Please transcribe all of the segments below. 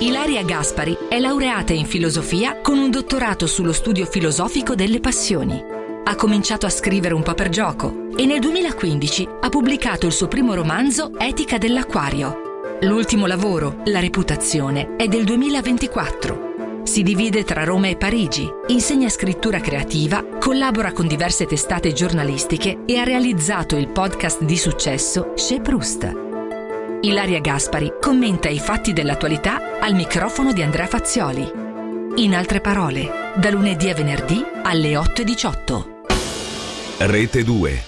Ilaria Gaspari è laureata in filosofia con un dottorato sullo studio filosofico delle passioni. Ha cominciato a scrivere un po' per gioco e nel 2015 ha pubblicato il suo primo romanzo Etica dell'Acquario. L'ultimo lavoro, La reputazione, è del 2024. Si divide tra Roma e Parigi, insegna scrittura creativa, collabora con diverse testate giornalistiche e ha realizzato il podcast di successo Chez Proust. Ilaria Gaspari commenta i fatti dell'attualità al microfono di Andrea Fazzioli. In altre parole, da lunedì a venerdì alle 8:18. Rete 2.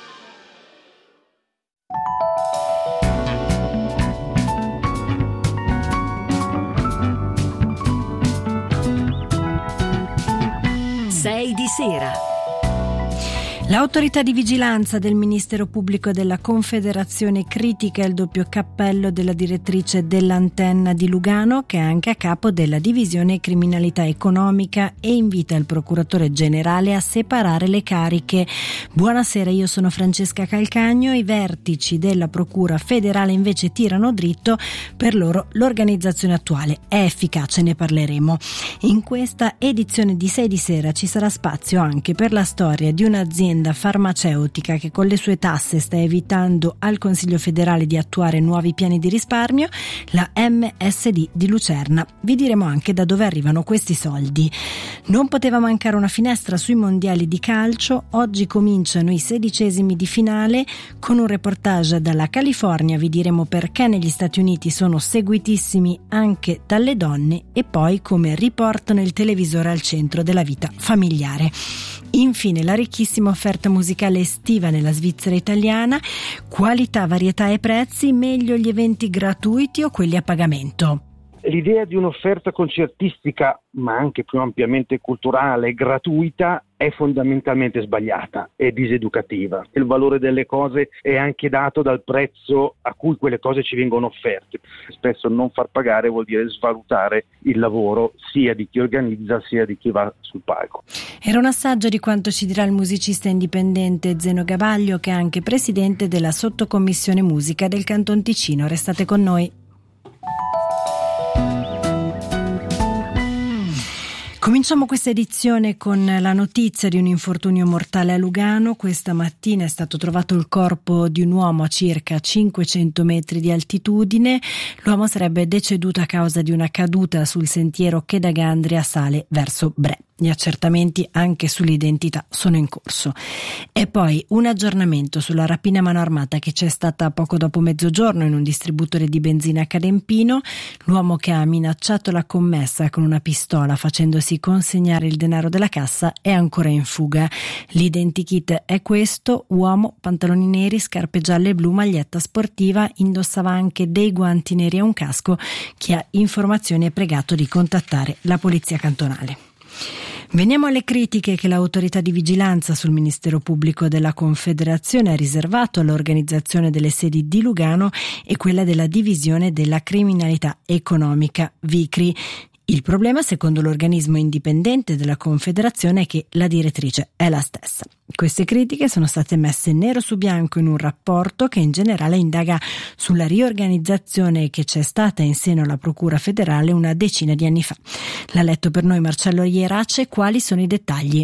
Sei di sera. L'autorità di vigilanza del Ministero Pubblico della Confederazione critica il doppio cappello della direttrice dell'Antenna di Lugano, che è anche a capo della divisione criminalità economica, e invita il procuratore generale a separare le cariche. Buonasera, io sono Francesca Calcagno. I vertici della Procura federale invece tirano dritto. Per loro l'organizzazione attuale è efficace, ne parleremo. In questa edizione di 6 di sera ci sarà spazio anche per la storia di un'azienda farmaceutica che con le sue tasse sta evitando al Consiglio federale di attuare nuovi piani di risparmio, la MSD di Lucerna. Vi diremo anche da dove arrivano questi soldi. Non poteva mancare una finestra sui mondiali di calcio. Oggi cominciano i 16esimi di finale con un reportage dalla California. Vi diremo perché negli Stati Uniti sono seguitissimi anche dalle donne e poi come riportano il televisore al centro della vita familiare. Infine la ricchissima offerta musicale estiva nella Svizzera italiana. Qualità, varietà e prezzi, meglio gli eventi gratuiti o quelli a pagamento? L'idea di un'offerta concertistica, ma anche più ampiamente culturale, gratuita, è fondamentalmente sbagliata e diseducativa. Il valore delle cose è anche dato dal prezzo a cui quelle cose ci vengono offerte. Spesso non far pagare vuol dire svalutare il lavoro sia di chi organizza sia di chi va sul palco. Era un assaggio di quanto ci dirà il musicista indipendente Zeno Gabaglio, che è anche presidente della sottocommissione musica del Canton Ticino. Restate con noi. Cominciamo questa edizione con la notizia di un infortunio mortale a Lugano. Questa mattina è stato trovato il corpo di un uomo a circa 500 metri di altitudine. L'uomo sarebbe deceduto a causa di una caduta sul sentiero che da Gandria sale verso Bre. Gli accertamenti anche sull'identità sono in corso. E poi un aggiornamento sulla rapina a mano armata che c'è stata poco dopo mezzogiorno in un distributore di benzina a Cadempino. L'uomo che ha minacciato la commessa con una pistola facendosi consegnare il denaro della cassa è ancora in fuga. L'identikit è questo: uomo, pantaloni neri, scarpe gialle e blu, maglietta sportiva, indossava anche dei guanti neri e un casco. Chi ha informazioni è pregato di contattare la polizia cantonale. Veniamo alle critiche che l'autorità di vigilanza sul Ministero Pubblico della Confederazione ha riservato all'organizzazione delle sedi di Lugano e quella della divisione della criminalità economica Vicri. Il problema, secondo l'organismo indipendente della Confederazione, è che la direttrice è la stessa. Queste critiche sono state messe nero su bianco in un rapporto che in generale indaga sulla riorganizzazione che c'è stata in seno alla Procura federale una decina di anni fa. L'ha letto per noi Marcello Ierace. Quali sono i dettagli?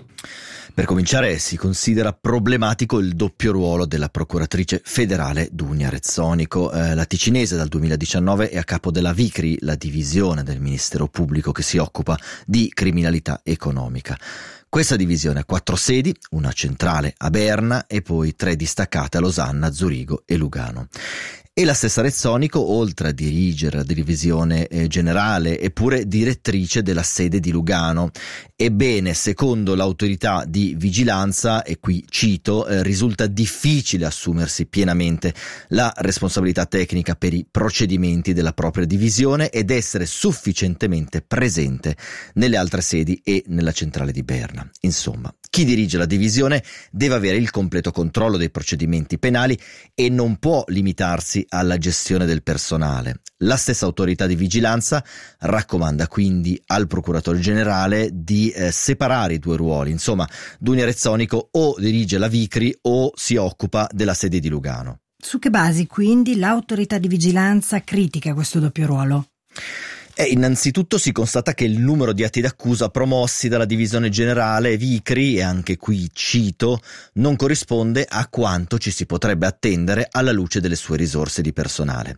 Per cominciare, si considera problematico il doppio ruolo della procuratrice federale Dunia Rezzonico. La ticinese dal 2019 è a capo della Vicri, la divisione del Ministero Pubblico che si occupa di criminalità economica. Questa divisione ha 4 sedi, una centrale a Berna e poi 3 distaccate a Losanna, Zurigo e Lugano. E la stessa Rezzonico, oltre a dirigere la divisione generale, è pure direttrice della sede di Lugano. Ebbene, secondo l'autorità di vigilanza, e qui cito, risulta difficile assumersi pienamente la responsabilità tecnica per i procedimenti della propria divisione ed essere sufficientemente presente nelle altre sedi e nella centrale di Berna. Insomma, chi dirige la divisione deve avere il completo controllo dei procedimenti penali e non può limitarsi alla gestione del personale. La stessa autorità di vigilanza raccomanda quindi al procuratore generale di separare i 2 ruoli. Insomma, Dunia Rezzonico o dirige la Vicri o si occupa della sede di Lugano. Su che basi quindi l'autorità di vigilanza critica questo doppio ruolo? Innanzitutto si constata che il numero di atti d'accusa promossi dalla divisione generale Vicri, e anche qui cito, non corrisponde a quanto ci si potrebbe attendere alla luce delle sue risorse di personale.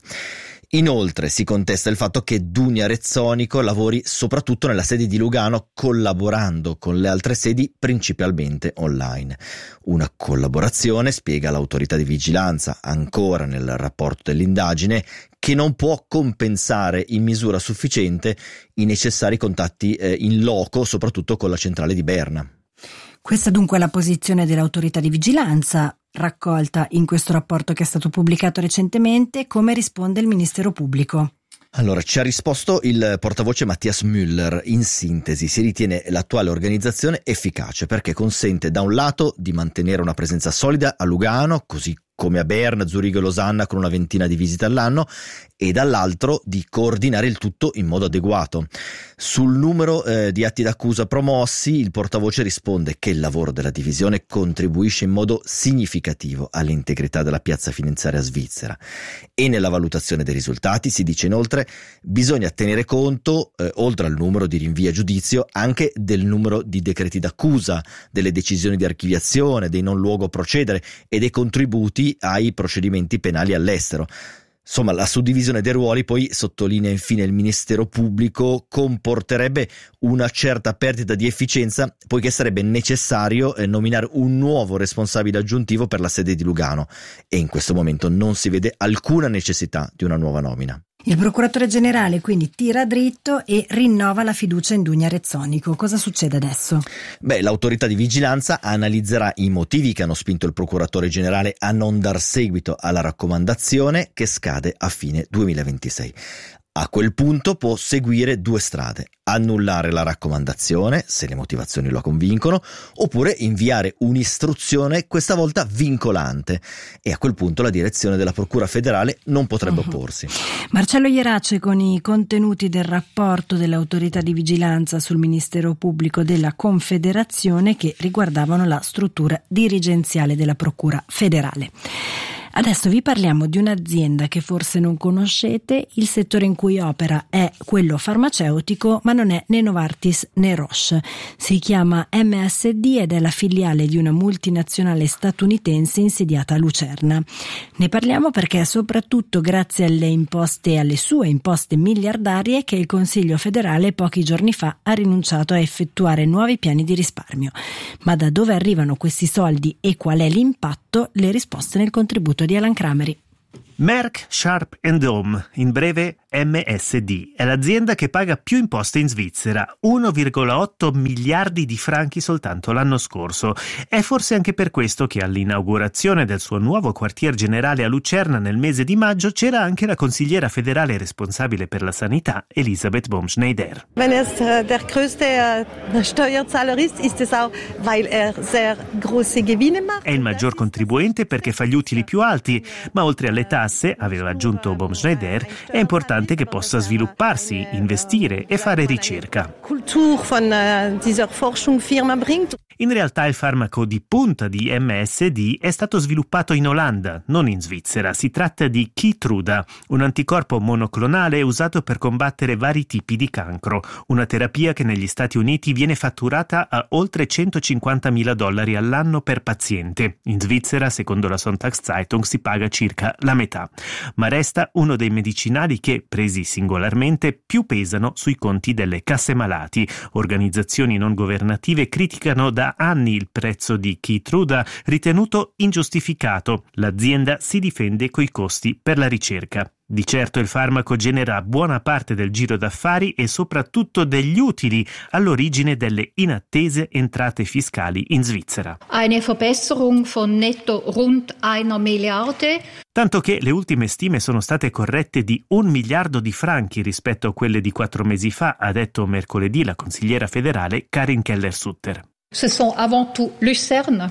Inoltre si contesta il fatto che Dunia Rezzonico lavori soprattutto nella sede di Lugano, collaborando con le altre sedi principalmente online. Una collaborazione, spiega l'autorità di vigilanza ancora nel rapporto dell'indagine, che non può compensare in misura sufficiente i necessari contatti in loco, soprattutto con la centrale di Berna. Questa dunque è la posizione dell'autorità di vigilanza, raccolta in questo rapporto che è stato pubblicato recentemente. Come risponde il Ministero Pubblico? Allora, ci ha risposto il portavoce Mattias Müller. In sintesi, si ritiene l'attuale organizzazione efficace perché consente da un lato di mantenere una presenza solida a Lugano, così come a Berna, Zurigo e Losanna, con una ventina di visite all'anno, e dall'altro di coordinare il tutto in modo adeguato. Sul numero di atti d'accusa promossi, il portavoce risponde che il lavoro della divisione contribuisce in modo significativo all'integrità della piazza finanziaria svizzera, e nella valutazione dei risultati, si dice inoltre, bisogna tenere conto, oltre al numero di rinvii a giudizio, anche del numero di decreti d'accusa, delle decisioni di archiviazione, dei non luogo a procedere e dei contributi ai procedimenti penali all'estero. Insomma, la suddivisione dei ruoli, poi sottolinea infine il Ministero Pubblico, comporterebbe una certa perdita di efficienza, poiché sarebbe necessario nominare un nuovo responsabile aggiuntivo per la sede di Lugano, e in questo momento non si vede alcuna necessità di una nuova nomina. Il procuratore generale quindi tira dritto e rinnova la fiducia in Dunia Rezzonico. Cosa succede adesso? L'autorità di vigilanza analizzerà i motivi che hanno spinto il procuratore generale a non dar seguito alla raccomandazione che scade a fine 2026. A quel punto può seguire due strade: annullare la raccomandazione, se le motivazioni lo convincono, oppure inviare un'istruzione, questa volta vincolante, e a quel punto la direzione della Procura federale non potrebbe opporsi. Marcello Ierace con i contenuti del rapporto dell'autorità di vigilanza sul Ministero Pubblico della Confederazione che riguardavano la struttura dirigenziale della Procura federale. Adesso vi parliamo di un'azienda che forse non conoscete. Il settore in cui opera è quello farmaceutico, ma non è né Novartis né Roche. Si chiama MSD ed è la filiale di una multinazionale statunitense insediata a Lucerna. Ne parliamo perché è soprattutto grazie alle sue imposte miliardarie che il Consiglio federale pochi giorni fa ha rinunciato a effettuare nuovi piani di risparmio. Ma da dove arrivano questi soldi e qual è l'impatto? Le risposte nel contributo di Alan Crameri. Merck Sharp & Dohme, in breve MSD, è l'azienda che paga più imposte in Svizzera, 1,8 miliardi di franchi soltanto l'anno scorso. È forse anche per questo che all'inaugurazione del suo nuovo quartier generale a Lucerna nel mese di maggio c'era anche la consigliera federale responsabile per la sanità, Elisabeth Baumschneider. Wenn es der größte Steuerzahler ist es auch, weil sehr große Gewinne macht. È il maggior contribuente perché fa gli utili più alti, ma oltre alle tasse, aveva aggiunto Baumschneider, è importante che possa svilupparsi, investire e fare ricerca. Kultur von dieser Forschungsfirma bringt. In realtà il farmaco di punta di MSD è stato sviluppato in Olanda, non in Svizzera. Si tratta di Keytruda, un anticorpo monoclonale usato per combattere vari tipi di cancro, una terapia che negli Stati Uniti viene fatturata a oltre $150.000 all'anno per paziente. In Svizzera, secondo la Sonntagszeitung, si paga circa la metà. Ma resta uno dei medicinali che, presi singolarmente, più pesano sui conti delle casse malati. Organizzazioni non governative criticano da anni il prezzo di Keytruda, ritenuto ingiustificato. L'azienda si difende coi costi per la ricerca. Di certo il farmaco genera buona parte del giro d'affari e soprattutto degli utili all'origine delle inattese entrate fiscali in Svizzera. Eine Verbesserung von netto rund 1 Milliarde. Tanto che le ultime stime sono state corrette di 1 miliardo di franchi rispetto a quelle di 4 mesi fa, ha detto mercoledì la consigliera federale Karin Keller-Sutter. Ce sont avant tout Lucerne.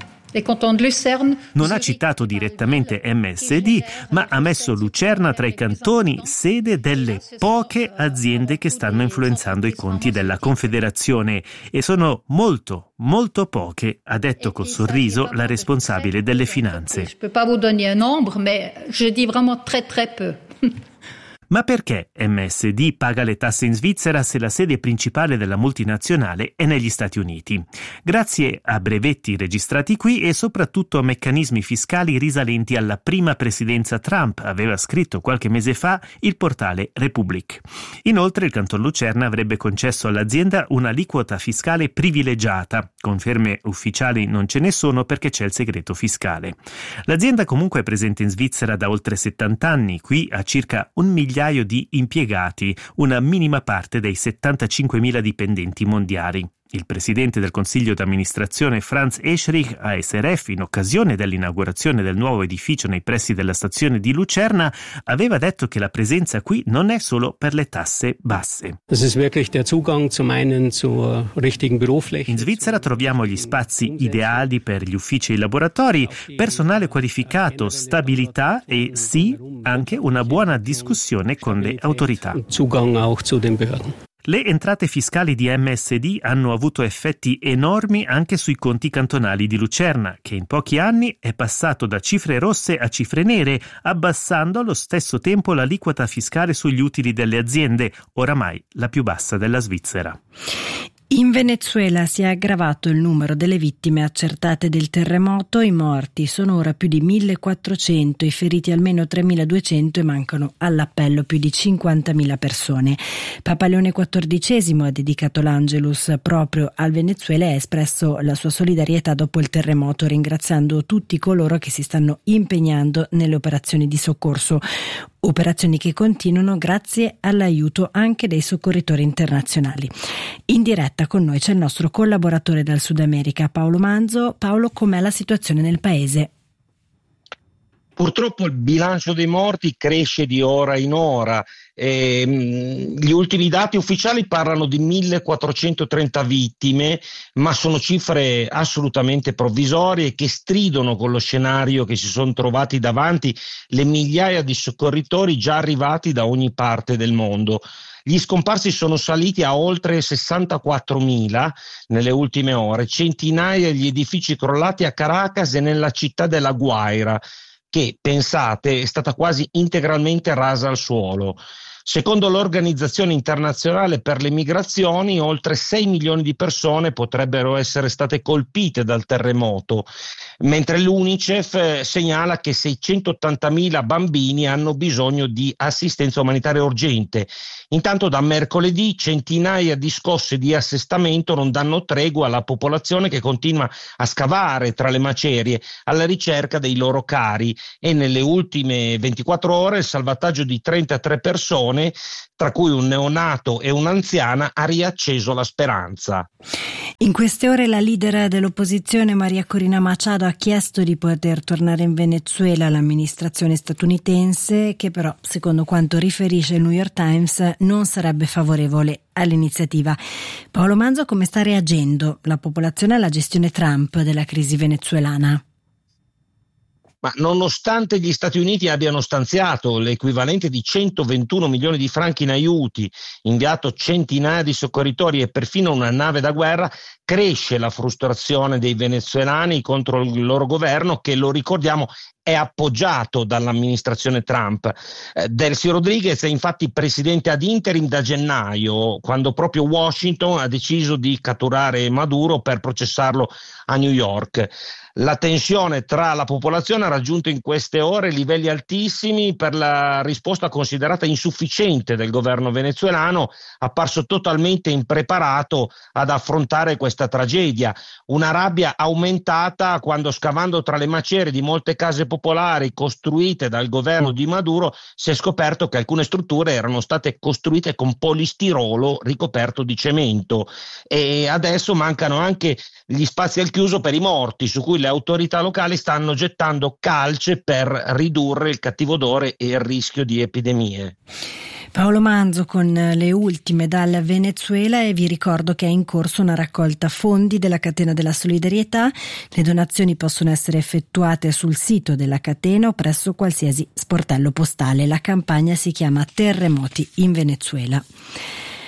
Non ha citato direttamente MSD, ma ha messo Lucerna tra i cantoni sede delle poche aziende che stanno influenzando i conti della Confederazione, e sono molto, molto poche, ha detto col sorriso la responsabile delle finanze. Je peux pas vous donner un nombre, mais je dis vraiment très très peu. Ma perché MSD paga le tasse in Svizzera se la sede principale della multinazionale è negli Stati Uniti? Grazie a brevetti registrati qui e soprattutto a meccanismi fiscali risalenti alla prima presidenza Trump, aveva scritto qualche mese fa il portale Republic. Inoltre il Canton Lucerna avrebbe concesso all'azienda un'aliquota fiscale privilegiata. Conferme ufficiali non ce ne sono perché c'è il segreto fiscale. L'azienda comunque è presente in Svizzera da oltre 70 anni, qui ha circa 1 migliaio di impiegati, una minima parte dei 75.000 dipendenti mondiali. Il presidente del consiglio d'amministrazione Franz Eschrich a SRF, in occasione dell'inaugurazione del nuovo edificio nei pressi della stazione di Lucerna, aveva detto che la presenza qui non è solo per le tasse basse. In Svizzera troviamo gli spazi ideali per gli uffici e i laboratori, personale qualificato, stabilità e sì, anche una buona discussione con le autorità. Le entrate fiscali di MSD hanno avuto effetti enormi anche sui conti cantonali di Lucerna, che in pochi anni è passato da cifre rosse a cifre nere, abbassando allo stesso tempo l'aliquota fiscale sugli utili delle aziende, oramai la più bassa della Svizzera. In Venezuela si è aggravato il numero delle vittime accertate del terremoto, i morti sono ora più di 1.400, i feriti almeno 3.200 e mancano all'appello più di 50.000 persone. Papa Leone XIV ha dedicato l'Angelus proprio al Venezuela e ha espresso la sua solidarietà dopo il terremoto, ringraziando tutti coloro che si stanno impegnando nelle operazioni di soccorso. Operazioni che continuano grazie all'aiuto anche dei soccorritori internazionali. In diretta con noi c'è il nostro collaboratore dal Sud America, Paolo Manzo. Paolo, com'è la situazione nel paese? Purtroppo il bilancio dei morti cresce di ora in ora. Gli ultimi dati ufficiali parlano di 1.430 vittime, ma sono cifre assolutamente provvisorie che stridono con lo scenario che si sono trovati davanti le migliaia di soccorritori già arrivati da ogni parte del mondo. Gli scomparsi sono saliti a oltre 64.000 nelle ultime ore, centinaia gli edifici crollati a Caracas e nella città della Guaira, che, pensate, è stata quasi integralmente rasa al suolo. Secondo l'Organizzazione Internazionale per le Migrazioni, oltre 6 milioni di persone potrebbero essere state colpite dal terremoto, mentre l'UNICEF segnala che 680.000 bambini hanno bisogno di assistenza umanitaria urgente. Intanto da mercoledì centinaia di scosse di assestamento non danno tregua alla popolazione che continua a scavare tra le macerie alla ricerca dei loro cari e nelle ultime 24 ore il salvataggio di 33 persone, tra cui un neonato e un'anziana, ha riacceso la speranza. In queste ore la leader dell'opposizione Maria Corina Machado ha chiesto di poter tornare in Venezuela all'amministrazione statunitense, che però, secondo quanto riferisce il New York Times, non sarebbe favorevole all'iniziativa. Paolo Manzo, come sta reagendo la popolazione alla gestione Trump della crisi venezuelana? Ma nonostante gli Stati Uniti abbiano stanziato l'equivalente di 121 milioni di franchi in aiuti, inviato centinaia di soccorritori e perfino una nave da guerra, cresce la frustrazione dei venezuelani contro il loro governo che, lo ricordiamo, è appoggiato dall'amministrazione Trump. Delcy Rodriguez è infatti presidente ad interim da gennaio, quando proprio Washington ha deciso di catturare Maduro per processarlo a New York. La tensione tra la popolazione ha raggiunto in queste ore livelli altissimi per la risposta considerata insufficiente del governo venezuelano, apparso totalmente impreparato ad affrontare questa tragedia. Una rabbia aumentata quando, scavando tra le macerie di molte case popolari costruite dal governo di Maduro, si è scoperto che alcune strutture erano state costruite con polistirolo ricoperto di cemento e adesso mancano anche gli spazi al chiuso per i morti, su cui le autorità locali stanno gettando calce per ridurre il cattivo odore e il rischio di epidemie. Paolo Manzo con le ultime dal Venezuela, e vi ricordo che è in corso una raccolta fondi della Catena della Solidarietà. Le donazioni possono essere effettuate sul sito della catena o presso qualsiasi sportello postale. La campagna si chiama Terremoti in Venezuela.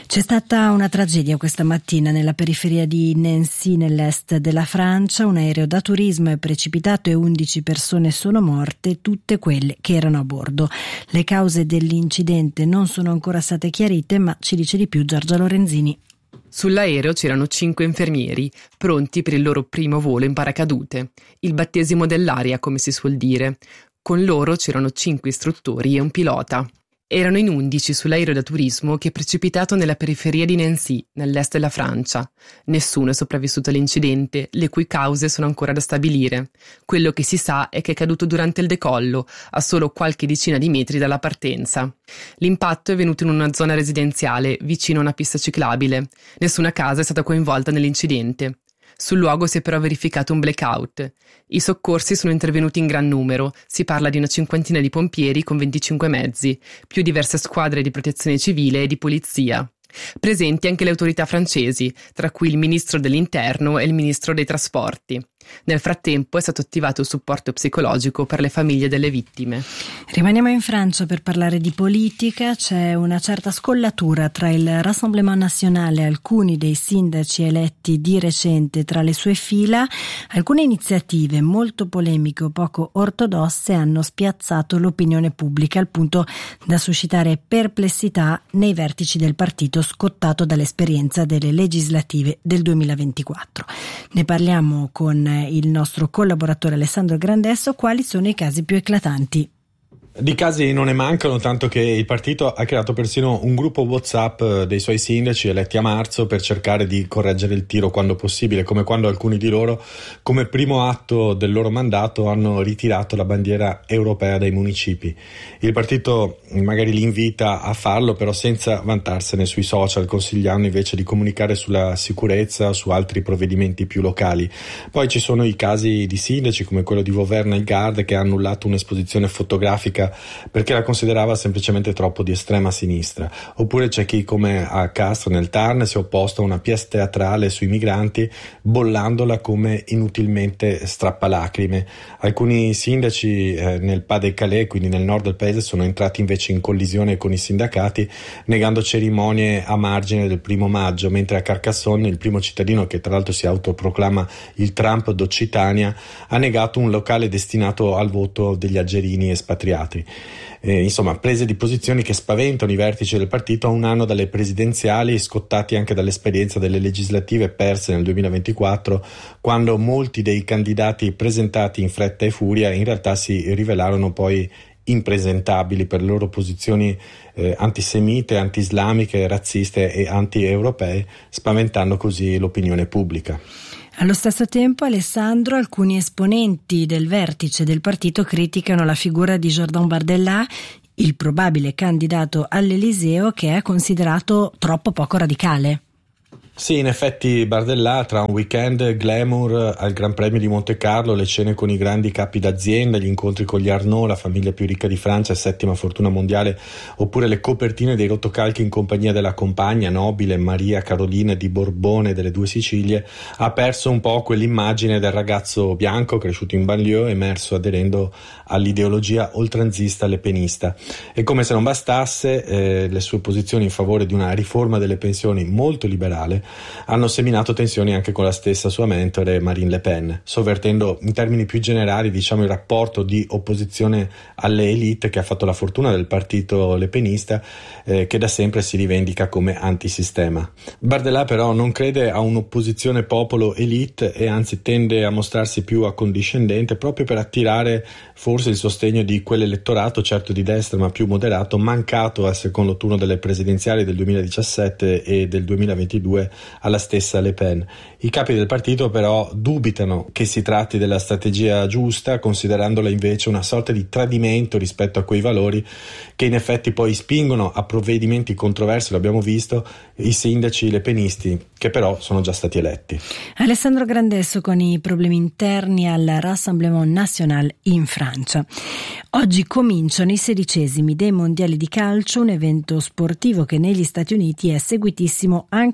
C'è stata una tragedia questa mattina nella periferia di Nancy, nell'est della Francia. Un aereo da turismo è precipitato e 11 persone sono morte, tutte quelle che erano a bordo. Le cause dell'incidente non sono ancora state chiarite, ma ci dice di più Giorgia Lorenzini. Sull'aereo c'erano 5 infermieri, pronti per il loro primo volo in paracadute, il battesimo dell'aria, come si suol dire. Con loro c'erano 5 istruttori e un pilota. Erano in 11 sull'aereo da turismo che è precipitato nella periferia di Nancy, nell'est della Francia. Nessuno è sopravvissuto all'incidente, le cui cause sono ancora da stabilire. Quello che si sa è che è caduto durante il decollo, a solo qualche decina di metri dalla partenza. L'impatto è venuto in una zona residenziale, vicino a una pista ciclabile. Nessuna casa è stata coinvolta nell'incidente. Sul luogo si è però verificato un blackout. I soccorsi sono intervenuti in gran numero, si parla di una cinquantina di pompieri con 25 mezzi, più diverse squadre di protezione civile e di polizia. Presenti anche le autorità francesi, tra cui il ministro dell'Interno e il ministro dei Trasporti. Nel frattempo è stato attivato il supporto psicologico per le famiglie delle vittime. Rimaniamo in Francia per parlare di politica. C'è una certa scollatura tra il Rassemblement National e alcuni dei sindaci eletti di recente tra le sue fila. Alcune iniziative molto polemiche o poco ortodosse hanno spiazzato l'opinione pubblica al punto da suscitare perplessità nei vertici del partito scottato dall'esperienza delle legislative del 2024. Ne parliamo con il nostro collaboratore Alessandro Grandesso. Quali sono i casi più eclatanti? Di casi non ne mancano, tanto che il partito ha creato persino un gruppo WhatsApp dei suoi sindaci eletti a marzo per cercare di correggere il tiro quando possibile, come quando alcuni di loro, come primo atto del loro mandato, hanno ritirato la bandiera europea dai municipi. Il partito magari li invita a farlo, però senza vantarsene sui social, consigliando invece di comunicare sulla sicurezza, su altri provvedimenti più locali. Poi ci sono i casi di sindaci come quello di Vauverna-Garde, che ha annullato un'esposizione fotografica perché la considerava semplicemente troppo di estrema sinistra. Oppure c'è chi, come a Castres nel Tarn, si è opposto a una pièce teatrale sui migranti, bollandola come inutilmente strappalacrime. Alcuni sindaci nel Pas-de-Calais, quindi nel nord del paese, sono entrati invece in collisione con i sindacati, negando cerimonie a margine del 1 maggio, mentre a Carcassonne il primo cittadino, che tra l'altro si autoproclama il Trump d'Occitania, ha negato un locale destinato al voto degli algerini espatriati. Insomma, prese di posizioni che spaventano i vertici del partito a un anno dalle presidenziali, scottati anche dall'esperienza delle legislative perse nel 2024, quando molti dei candidati presentati in fretta e furia in realtà si rivelarono poi impresentabili per le loro posizioni antisemite, anti-islamiche, razziste e anti-europee, spaventando così l'opinione pubblica. Allo stesso tempo, Alessandro, alcuni esponenti del vertice del partito criticano la figura di Jordan Bardella, il probabile candidato all'Eliseo, che è considerato troppo poco radicale. Sì, in effetti Bardella, tra un weekend glamour al Gran Premio di Monte Carlo, le cene con i grandi capi d'azienda, gli incontri con gli Arnault, la famiglia più ricca di Francia e settima fortuna mondiale, oppure le copertine dei rotocalchi in compagnia della compagna nobile Maria Carolina di Borbone delle Due Sicilie, ha perso un po' quell'immagine del ragazzo bianco cresciuto in banlieue, emerso aderendo all'ideologia oltranzista lepenista. E come se non bastasse, le sue posizioni in favore di una riforma delle pensioni molto liberale hanno seminato tensioni anche con la stessa sua mentore Marine Le Pen, sovvertendo in termini più generali il rapporto di opposizione alle elite che ha fatto la fortuna del partito lepenista, che da sempre si rivendica come antisistema. Bardella però non crede a un'opposizione popolo-elite e anzi tende a mostrarsi più accondiscendente, proprio per attirare forse il sostegno di quell'elettorato, certo di destra ma più moderato, mancato al secondo turno delle presidenziali del 2017 e del 2022 alla stessa Le Pen. I capi del partito però dubitano che si tratti della strategia giusta, considerandola invece una sorta di tradimento rispetto a quei valori che in effetti poi spingono a provvedimenti controversi, lo abbiamo visto, i sindaci lepenisti, che però sono già stati eletti. Alessandro Grandesso con i problemi interni al Rassemblement National in Francia. Oggi cominciano i 16esimi dei mondiali di calcio, un evento sportivo che negli Stati Uniti è seguitissimo anche dal pubblico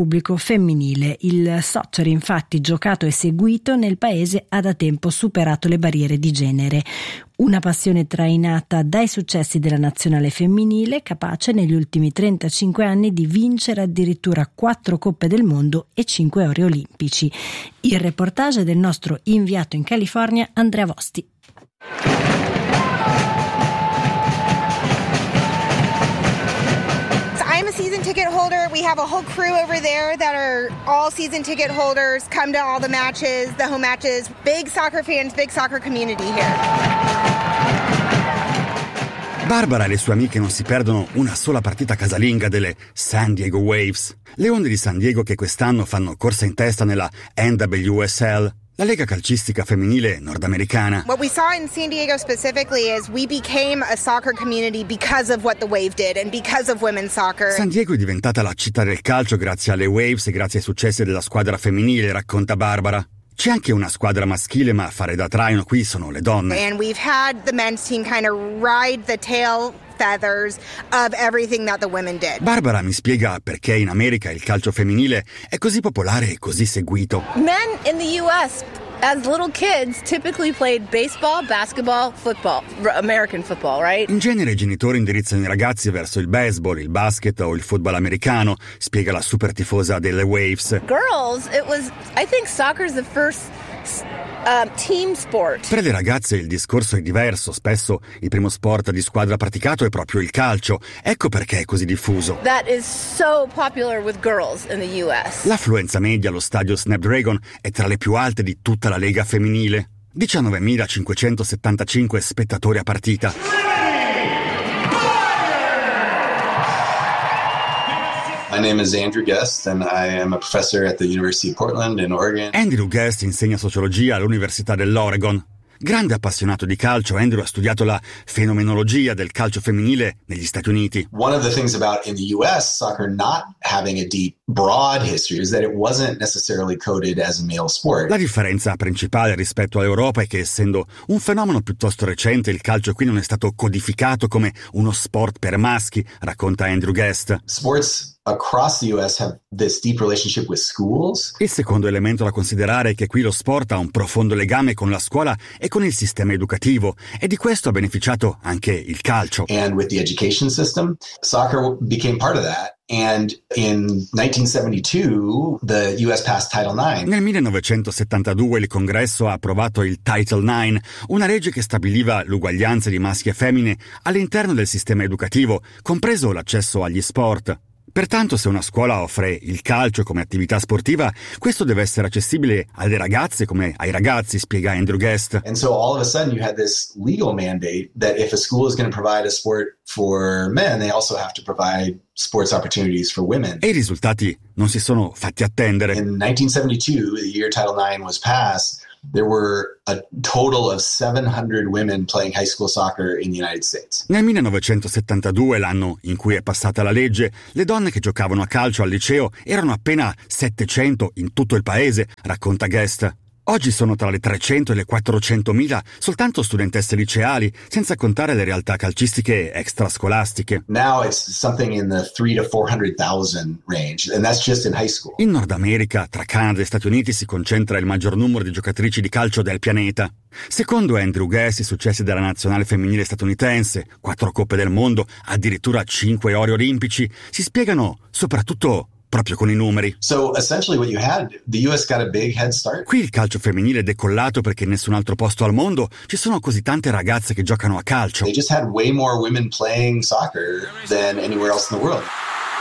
pubblico femminile. Il soccer, infatti, giocato e seguito nel paese, ha da tempo superato le barriere di genere. Una passione trainata dai successi della nazionale femminile, capace negli ultimi 35 anni di vincere addirittura 4 Coppe del Mondo e 5 ori olimpici. Il reportage del nostro inviato in California, Andrea Vosti. I'm a season ticket holder. We have a whole crew over there that are all season ticket holders, come to all the matches, the home matches. Big soccer fans, big soccer community here. Barbara e le sue amiche non si perdono una sola partita casalinga delle San Diego Waves, le onde di San Diego che quest'anno fanno corsa in testa nella NWSL, la lega calcistica femminile nordamericana. What we saw in San Diego specifically is we became a soccer community because of what the Wave did and because of women's soccer. San Diego è diventata la città del calcio grazie alle Waves e grazie ai successi della squadra femminile, racconta Barbara. C'è anche una squadra maschile, ma a fare da traino qui sono le donne. And we've had the men's team kind of ride the tail feathers of everything that the women did. Barbara mi spiega perché in America il calcio femminile è così popolare e così seguito. Men in the US as little kids typically played baseball, basketball, football, American football, right? In genere i genitori indirizzano i ragazzi verso il baseball, il basket o il football americano, spiega la super tifosa delle Waves. Girls, I think soccer is the first team sport. Per le ragazze il discorso è diverso, spesso il primo sport di squadra praticato è proprio il calcio, ecco perché è così diffuso. That is so popular with girls in the US. L'affluenza media allo stadio Snapdragon è tra le più alte di tutta la lega femminile, 19.575 spettatori a partita. My name is Andrew Guest and I am a professor at the University of Portland in Oregon. Andrew Guest insegna sociologia all'Università dell'Oregon. Grande appassionato di calcio, Andrew ha studiato la fenomenologia del calcio femminile negli Stati Uniti. One of the things about in the US soccer not having a deep, broad history is that it wasn't necessarily coded as a male sport. La differenza principale rispetto all'Europa è che, essendo un fenomeno piuttosto recente, il calcio qui non è stato codificato come uno sport per maschi, racconta Andrew Guest. Sports across the US have this deep relationship with schools. Il secondo elemento da considerare è che qui lo sport ha un profondo legame con la scuola e con il sistema educativo, e di questo ha beneficiato anche il calcio. And with the education system, soccer became part of that. And in 1972, the US passed Title IX. Nel 1972 il Congresso ha approvato il Title IX, una legge che stabiliva l'uguaglianza di maschi e femmine all'interno del sistema educativo, compreso l'accesso agli sport. Pertanto, se una scuola offre il calcio come attività sportiva, questo deve essere accessibile alle ragazze come ai ragazzi, spiega Andrew Guest. And so all of a sudden you had this legal mandate that if a school is going to provide a sport for men, they also have to provide sports opportunities for women. E i risultati non si sono fatti attendere. In 1972, the year Title IX was passed, there were a total of 700 women playing high school soccer in the United States. Nel 1972, l'anno in cui è passata la legge, le donne che giocavano a calcio al liceo erano appena 700 in tutto il paese, racconta Guest. Oggi sono tra le 300 e le 400.000 soltanto studentesse liceali, senza contare le realtà calcistiche extrascolastiche. Now it's something in the 300,000 to 400,000 range, and that's just in high school. In Nord America, tra Canada e Stati Uniti, si concentra il maggior numero di giocatrici di calcio del pianeta. Secondo Andrew Guest, i successi della nazionale femminile statunitense, 4 Coppe del Mondo, addirittura 5 ori olimpici, si spiegano soprattutto proprio con i numeri. So essentially what you had, the US got a big head start. Qui il calcio femminile è decollato perché in nessun altro posto al mondo ci sono così tante ragazze che giocano a calcio. They just had way more women playing soccer than anywhere else in the world.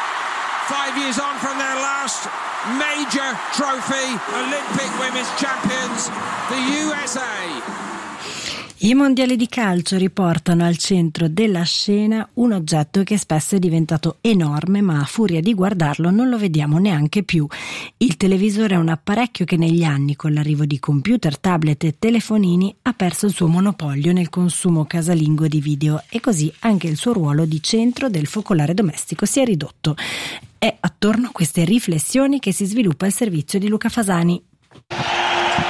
5 years on from their last major trophy, Olympic Women's Champions, the USA. I mondiali di calcio riportano al centro della scena un oggetto che spesso è diventato enorme, ma a furia di guardarlo non lo vediamo neanche più. Il televisore è un apparecchio che negli anni, con l'arrivo di computer, tablet e telefonini, ha perso il suo monopolio nel consumo casalingo di video, e così anche il suo ruolo di centro del focolare domestico si è ridotto. È attorno a queste riflessioni che si sviluppa il servizio di Luca Fasani.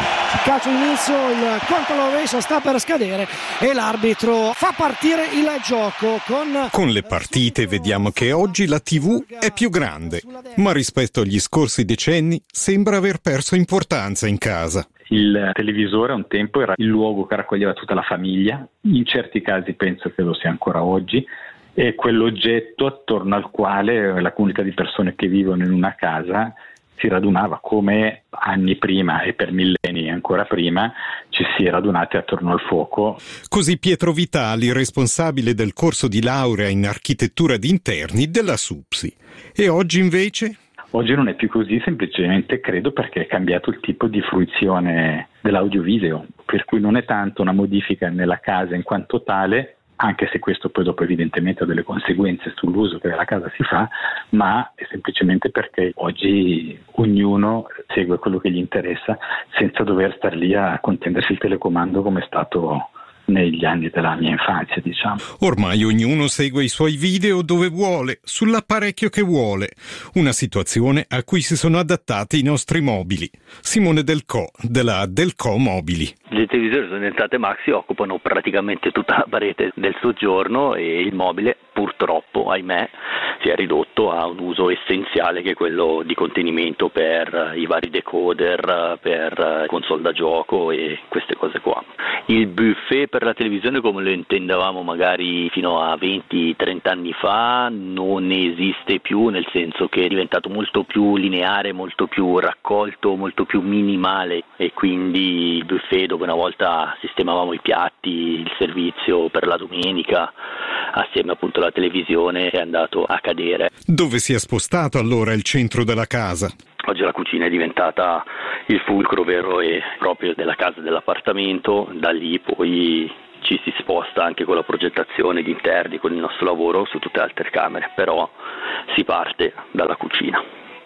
calcio d'inizio, il conto alla rovescia sta per scadere e l'arbitro fa partire il gioco con le partite vediamo che oggi la TV è più grande, ma rispetto agli scorsi decenni sembra aver perso importanza in casa. Il televisore un tempo era il luogo che raccoglieva tutta la famiglia, in certi casi penso che lo sia ancora oggi, è quell'oggetto attorno al quale la comunità di persone che vivono in una casa si radunava, come anni prima e per millenni ancora prima ci si è radunati attorno al fuoco. Così Pietro Vitali, responsabile del corso di laurea in architettura di interni della SUPSI. E oggi invece? Oggi non è più così, semplicemente credo perché è cambiato il tipo di fruizione dell'audio-video, per cui non è tanto una modifica nella casa in quanto tale, anche se questo poi dopo evidentemente ha delle conseguenze sull'uso che della casa si fa, ma è semplicemente perché oggi ognuno segue quello che gli interessa senza dover star lì a contendersi il telecomando come è stato negli anni della mia infanzia, diciamo. Ormai ognuno segue i suoi video dove vuole, sull'apparecchio che vuole. Una situazione a cui si sono adattati i nostri mobili. Simone Delco, della Delco Mobili. Le televisioni sono diventate maxi, occupano praticamente tutta la parete del soggiorno e il mobile purtroppo, ahimè, si è ridotto a un uso essenziale che è quello di contenimento per i vari decoder, per console da gioco e queste cose qua. Il buffet per la televisione come lo intendevamo magari fino a 20-30 anni fa non esiste più, nel senso che è diventato molto più lineare, molto più raccolto, molto più minimale e quindi il buffet dove una volta sistemavamo i piatti, il servizio per la domenica assieme appunto alla televisione è andato a cadere. Dove si è spostato allora il centro della casa? Oggi la cucina è diventata il fulcro vero e proprio della casa e dell'appartamento, da lì poi ci si sposta anche con la progettazione di interni, con il nostro lavoro su tutte le altre camere, però si parte dalla cucina.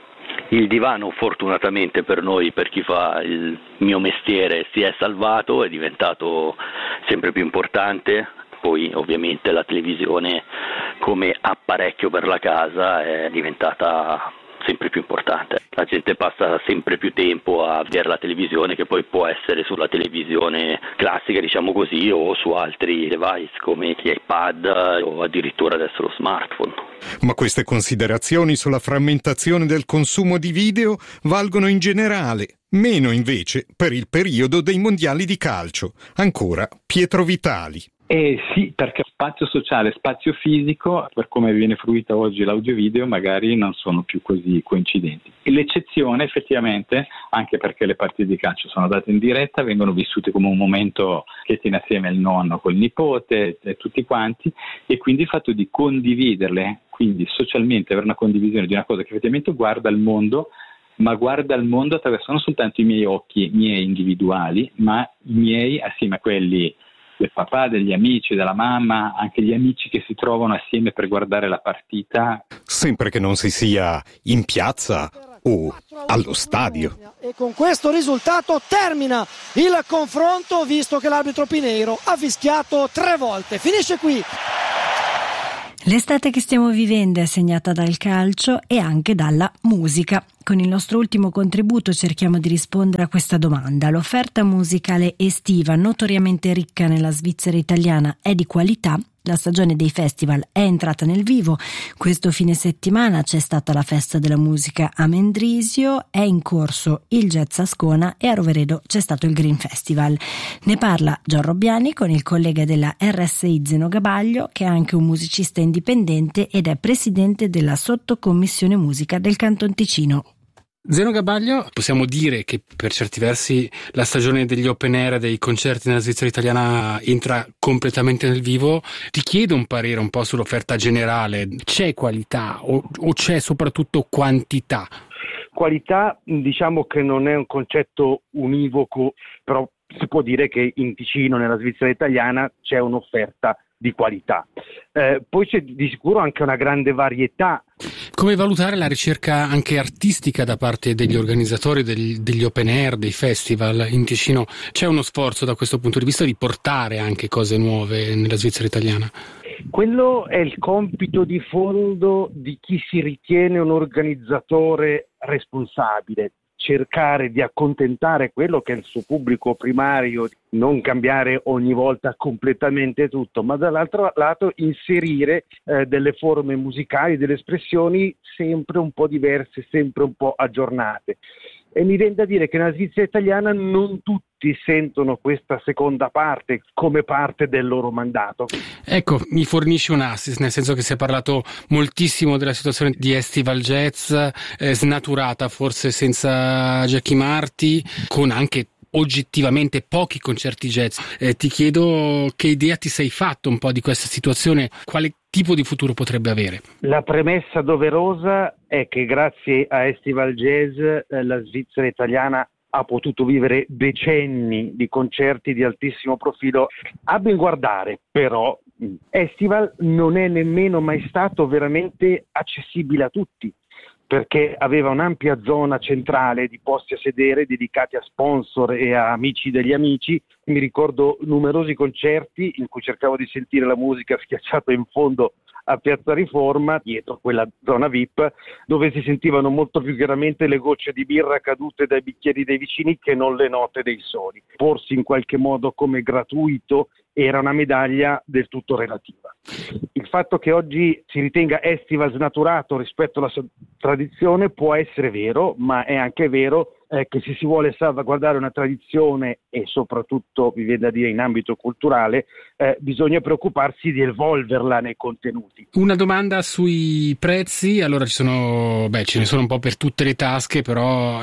Il divano fortunatamente per noi, per chi fa il mio mestiere, si è salvato, è diventato sempre più importante. Poi ovviamente la televisione come apparecchio per la casa è diventata sempre più importante. La gente passa sempre più tempo a vedere la televisione, che poi può essere sulla televisione classica, diciamo così, o su altri device come gli iPad o addirittura adesso lo smartphone. Ma queste considerazioni sulla frammentazione del consumo di video valgono in generale, meno invece per il periodo dei mondiali di calcio. Ancora Pietro Vitali. Sì, perché spazio sociale, spazio fisico, per come viene fruita oggi l'audio-video, magari non sono più così coincidenti. E l'eccezione effettivamente, anche perché le partite di calcio sono date in diretta, vengono vissute come un momento che tiene assieme il nonno col nipote e tutti quanti, e quindi il fatto di condividerle, quindi socialmente avere una condivisione di una cosa che effettivamente guarda il mondo, ma guarda il mondo attraverso non soltanto i miei occhi, miei individuali, ma i miei assieme a quelli del papà, degli amici, della mamma, anche gli amici che si trovano assieme per guardare la partita. Sempre che non si sia in piazza o allo stadio. E con questo risultato termina il confronto, visto che l'arbitro Pineiro ha fischiato 3 volte. Finisce qui. L'estate che stiamo vivendo è segnata dal calcio e anche dalla musica. Con il nostro ultimo contributo cerchiamo di rispondere a questa domanda. L'offerta musicale estiva, notoriamente ricca nella Svizzera italiana, è di qualità? La stagione dei festival è entrata nel vivo. Questo fine settimana c'è stata la festa della musica a Mendrisio, è in corso il Jazz Ascona e a Roveredo c'è stato il Green Festival. Ne parla Gian Robbiani con il collega della RSI Zeno Gabaglio, che è anche un musicista indipendente ed è presidente della sottocommissione musica del Canton Ticino. Zeno Gabaglio, possiamo dire che per certi versi la stagione degli open air, dei concerti nella Svizzera italiana entra completamente nel vivo. Ti chiedo un parere un po' sull'offerta generale. C'è qualità o c'è soprattutto quantità? Qualità diciamo che non è un concetto univoco, però si può dire che in Ticino, nella Svizzera italiana, c'è un'offerta di qualità. Poi c'è di sicuro anche una grande varietà. Come valutare la ricerca anche artistica da parte degli organizzatori degli open air, dei festival in Ticino? C'è uno sforzo da questo punto di vista di portare anche cose nuove nella Svizzera italiana? Quello è il compito di fondo di chi si ritiene un organizzatore responsabile. cercare di accontentare quello che è il suo pubblico primario, non cambiare ogni volta completamente tutto, ma dall'altro lato inserire delle forme musicali, delle espressioni sempre un po' diverse, sempre un po' aggiornate. E mi viene da dire che nella Svizzera italiana non tutti sentono questa seconda parte come parte del loro mandato. Ecco, mi fornisce un assist, nel senso che si è parlato moltissimo della situazione di Estival Jazz, snaturata forse senza Jackie Marti, con anche oggettivamente pochi concerti jazz. Ti chiedo che idea ti sei fatto un po' di questa situazione, quale tipo di futuro potrebbe avere? La premessa doverosa è che grazie a Estival Jazz la Svizzera italiana ha potuto vivere decenni di concerti di altissimo profilo. A ben guardare, però, Estival non è nemmeno mai stato veramente accessibile a tutti, perché aveva un'ampia zona centrale di posti a sedere dedicati a sponsor e a amici degli amici. Mi ricordo numerosi concerti in cui cercavo di sentire la musica schiacciato in fondo a Piazza Riforma, dietro quella zona VIP, dove si sentivano molto più chiaramente le gocce di birra cadute dai bicchieri dei vicini che non le note dei soli. Porsi in qualche modo come gratuito era una medaglia del tutto relativa. Il fatto che oggi si ritenga Estival snaturato rispetto alla sua tradizione può essere vero, ma è anche vero che se si vuole salvaguardare una tradizione e soprattutto, mi viene da dire, in ambito culturale, bisogna preoccuparsi di evolverla nei contenuti. Una domanda sui prezzi. Allora ce ne sono un po' per tutte le tasche, però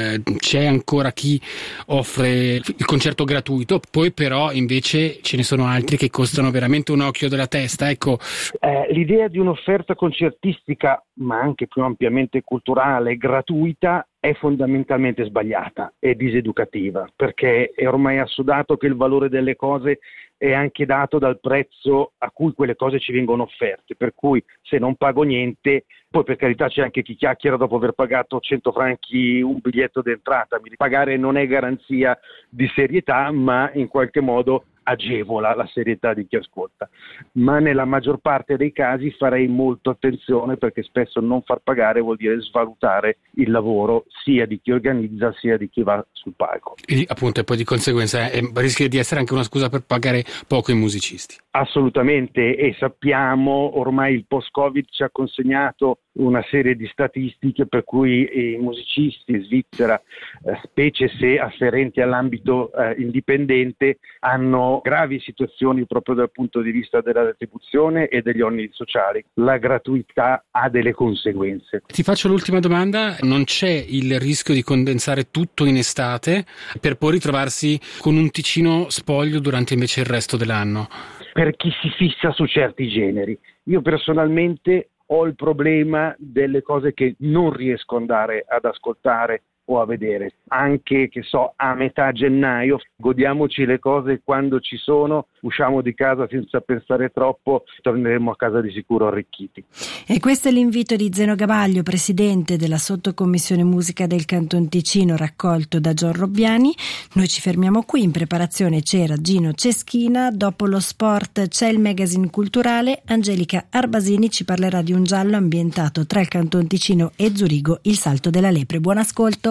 c'è ancora chi offre il concerto gratuito, poi però invece ce ne sono altri che costano veramente un occhio della testa. Ecco, l'idea di un'offerta concertistica, ma anche più ampiamente culturale, gratuita, è fondamentalmente sbagliata e diseducativa, perché è ormai assodato che il valore delle cose è anche dato dal prezzo a cui quelle cose ci vengono offerte, per cui se non pago niente, poi per carità c'è anche chi chiacchiera dopo aver pagato 100 franchi un biglietto d'entrata. Pagare non è garanzia di serietà, ma in qualche modo agevola la serietà di chi ascolta, ma nella maggior parte dei casi farei molto attenzione, perché spesso non far pagare vuol dire svalutare il lavoro sia di chi organizza sia di chi va sul palco. E appunto, e poi di conseguenza rischia di essere anche una scusa per pagare poco i musicisti. Assolutamente, e sappiamo, ormai il post-Covid ci ha consegnato una serie di statistiche per cui i musicisti in Svizzera, specie se afferenti all'ambito indipendente, hanno gravi situazioni proprio dal punto di vista della retribuzione e degli oneri sociali. La gratuità ha delle conseguenze. Ti faccio l'ultima domanda: non c'è il rischio di condensare tutto in estate per poi ritrovarsi con un Ticino spoglio durante invece il resto dell'anno? Per chi si fissa su certi generi. Io personalmente ho il problema delle cose che non riesco ad andare ad ascoltare o a vedere, anche a metà gennaio. Godiamoci le cose quando ci sono, usciamo di casa senza pensare troppo, torneremo a casa di sicuro arricchiti. E questo è l'invito di Zeno Gabaglio, presidente della sottocommissione musica del Canton Ticino, raccolto da Gian Robbiani. Noi ci fermiamo qui. In preparazione c'era Gino Ceschina, dopo lo sport c'è il magazine culturale. Angelica Arbasini ci parlerà di un giallo ambientato tra il Canton Ticino e Zurigo, Il salto della lepre. Buon ascolto.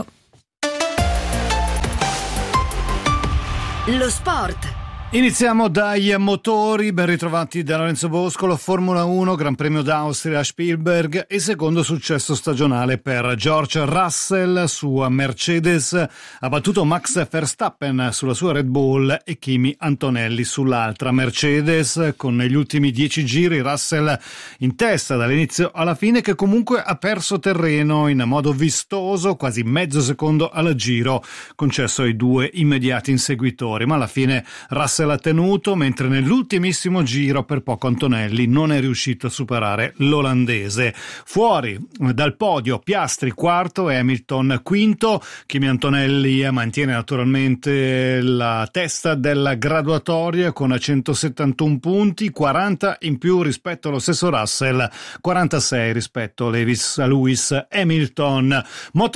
Lo sport. Iniziamo dai motori, ben ritrovati da Lorenzo Boscolo. Formula 1, Gran Premio d'Austria a Spielberg e secondo successo stagionale per George Russell. Sua Mercedes ha battuto Max Verstappen sulla sua Red Bull e Kimi Antonelli sull'altra Mercedes, con negli ultimi 10 giri Russell in testa dall'inizio alla fine, che comunque ha perso terreno in modo vistoso, quasi mezzo secondo al giro concesso ai due immediati inseguitori, ma alla fine Russell l'ha tenuto, mentre nell'ultimissimo giro per poco Antonelli non è riuscito a superare l'olandese. Fuori dal podio Piastri quarto e Hamilton quinto. Kimi Antonelli mantiene naturalmente la testa della graduatoria con 171 punti, 40 in più rispetto allo stesso Russell, 46 rispetto a Lewis Hamilton.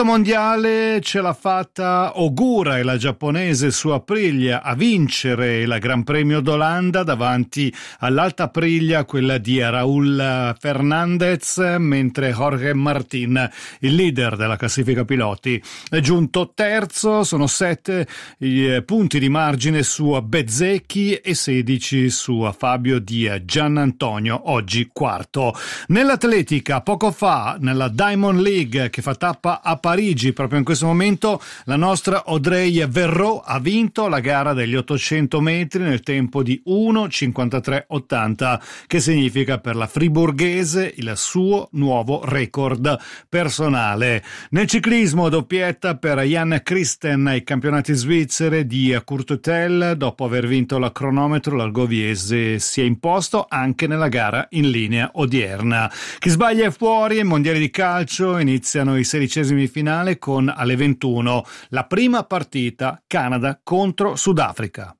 Motomondiale ce l'ha fatta Ogura, e la giapponese su Aprilia a vincere nel Gran Premio d'Olanda davanti all'alta priglia, quella di Raúl Fernández, mentre Jorge Martín, il leader della classifica piloti, è giunto terzo. Sono 7 i punti di margine su Bezzecchi e 16 su Fabio Di Giannantonio, oggi quarto. Nell'atletica, poco fa, nella Diamond League che fa tappa a Parigi, proprio in questo momento la nostra Audrey Verreau ha vinto la gara degli 800 metri nel tempo di 1:53.80, che significa per la friburghese il suo nuovo record personale. Nel ciclismo, doppietta per Jan Christen ai campionati svizzeri di Courtautel. Dopo aver vinto la cronometro, l'algoviese si è imposto anche nella gara in linea odierna. Chi sbaglia è fuori. Ai mondiali di calcio iniziano i 16esimi finale con alle 21 la prima partita, Canada contro Sudafrica.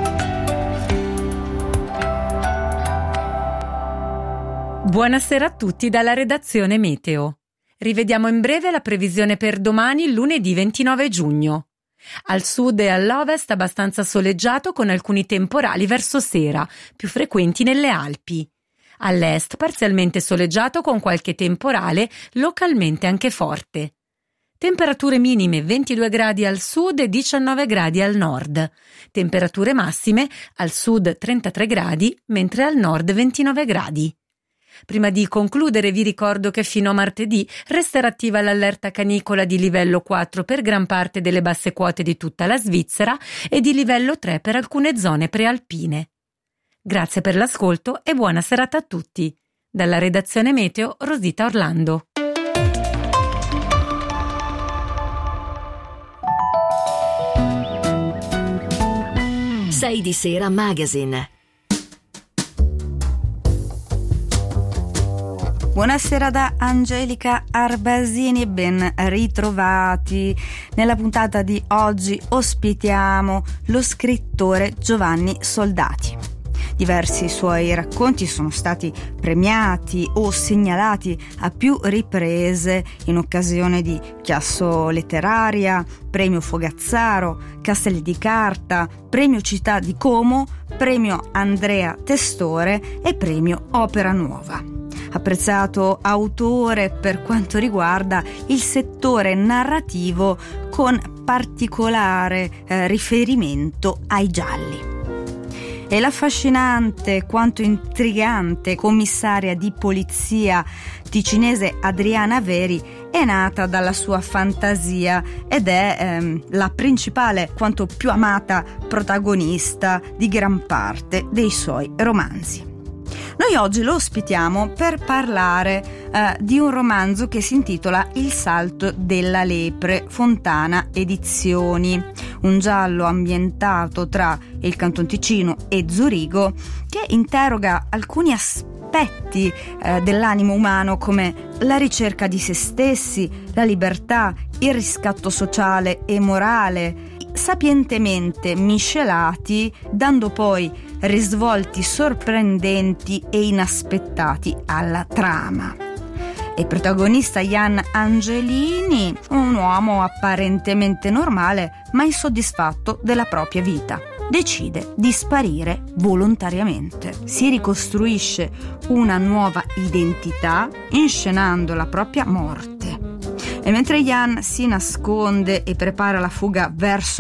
Buonasera a tutti dalla redazione Meteo. Rivediamo in breve la previsione per domani, lunedì 29 giugno. Al sud e all'ovest abbastanza soleggiato con alcuni temporali verso sera, più frequenti nelle Alpi. All'est parzialmente soleggiato con qualche temporale, localmente anche forte. Temperature minime 22 gradi al sud e 19 gradi al nord. Temperature massime al sud 33 gradi, mentre al nord 29 gradi. Prima di concludere vi ricordo che fino a martedì resterà attiva l'allerta canicola di livello 4 per gran parte delle basse quote di tutta la Svizzera e di livello 3 per alcune zone prealpine. Grazie per l'ascolto e buona serata a tutti. Dalla redazione Meteo, Rosita Orlando. Sei di Sera Magazine. Buonasera da Angelica Arbasini e ben ritrovati. Nella puntata di oggi ospitiamo lo scrittore Giovanni Soldati. Diversi suoi racconti sono stati premiati o segnalati a più riprese in occasione di Chiasso Letteraria, Premio Fogazzaro, Castelli di Carta, Premio Città di Como, Premio Andrea Testore e Premio Opera Nuova. Apprezzato autore per quanto riguarda il settore narrativo con particolare riferimento ai gialli. E l'affascinante quanto intrigante commissaria di polizia ticinese Adriana Veri è nata dalla sua fantasia ed è la principale quanto più amata protagonista di gran parte dei suoi romanzi. Noi oggi lo ospitiamo per parlare di un romanzo che si intitola Il salto della lepre, Fontana Edizioni, un giallo ambientato tra il Canton Ticino e Zurigo che interroga alcuni aspetti dell'animo umano come la ricerca di se stessi, la libertà, il riscatto sociale e morale, sapientemente miscelati, dando poi risvolti sorprendenti e inaspettati alla trama. E protagonista Jan Angelini, un uomo apparentemente normale ma insoddisfatto della propria vita. Decide di sparire volontariamente. Si ricostruisce una nuova identità inscenando la propria morte. E mentre Jan si nasconde e prepara la fuga verso